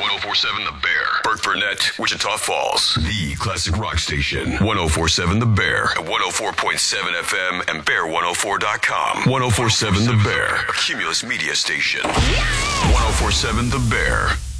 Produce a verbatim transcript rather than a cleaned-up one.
ten forty-seven The Bear. Burt Burnett, Wichita Falls. The classic rock station. ten forty-seven The Bear. At one oh four point seven F M and bear one oh four dot com. ten forty-seven The Bear. A Cumulus media station. ten forty-seven The Bear.